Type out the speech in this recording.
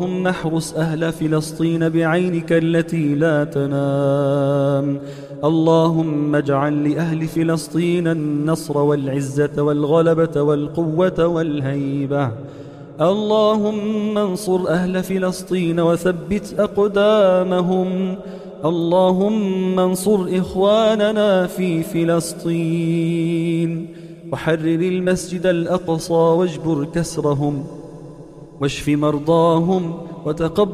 اللهم احرس أهل فلسطين بعينك التي لا تنام. اللهم اجعل لأهل فلسطين النصر والعزة والغلبة والقوة والهيبة. اللهم انصر أهل فلسطين وثبت أقدامهم. اللهم انصر إخواننا في فلسطين، وحرر المسجد الأقصى واجبر كسرهم، واشف مرضاهم، وتقبل